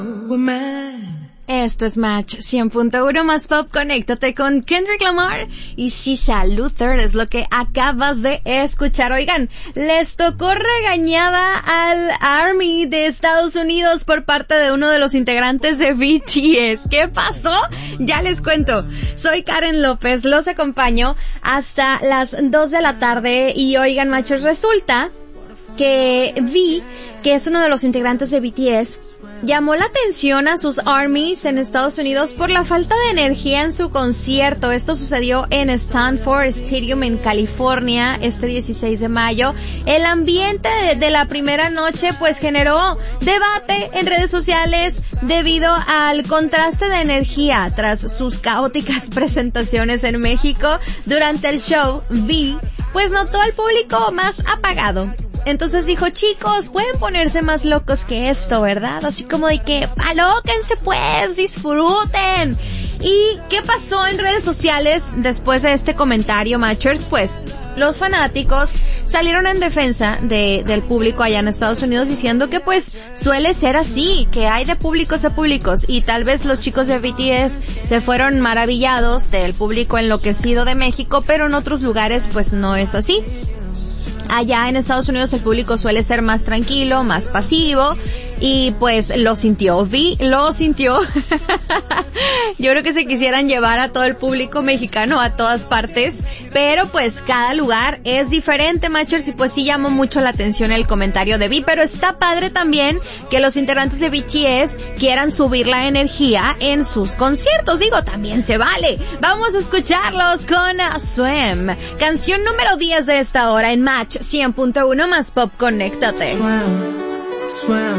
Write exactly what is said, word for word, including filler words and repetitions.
Esto es Match cien punto uno más Pop. Conéctate con Kendrick Lamar y Sisa Luther es lo que acabas de escuchar. Oigan, les tocó regañada al Army de Estados Unidos por parte de uno de los integrantes de B T S. ¿Qué pasó? Ya les cuento. Soy Karen López, los acompaño hasta las dos de la tarde y oigan, machos, resulta que V, que es uno de los integrantes de B T S, llamó la atención a sus armies en Estados Unidos por la falta de energía en su concierto. Esto sucedió en Stanford Stadium en California este dieciséis de mayo. El ambiente de, de la primera noche pues generó debate en redes sociales debido al contraste de energía tras sus caóticas presentaciones en México. Durante el show, V pues notó al público más apagado. Entonces dijo, chicos, pueden ponerse más locos que esto, ¿verdad? Así como de que, alóquense pues, disfruten. ¿Y qué pasó en redes sociales después de este comentario, Matchers? Pues, los fanáticos salieron en defensa de, del público allá en Estados Unidos diciendo que pues suele ser así, que hay de públicos a públicos y tal vez los chicos de B T S se fueron maravillados del público enloquecido de México, pero en otros lugares pues no es así. Allá en Estados Unidos el público suele ser más tranquilo, más pasivo y pues lo sintió, vi, lo sintió. Yo creo que se quisieran llevar a todo el público mexicano a todas partes, pero pues cada lugar es diferente, Matchers, y pues sí llamó mucho la atención el comentario de Vi, pero está padre también que los integrantes de B T S quieran subir la energía en sus conciertos, digo, también se vale. Vamos a escucharlos con Swim, canción número diez de esta hora en Match cien punto uno más Pop. Conéctate. Swim, swim.